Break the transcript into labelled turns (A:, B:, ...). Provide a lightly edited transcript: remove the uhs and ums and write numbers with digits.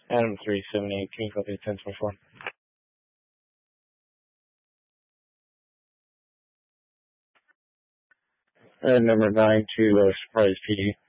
A: Adam 378, can you copy 1024? Number 9 to Surprise PD.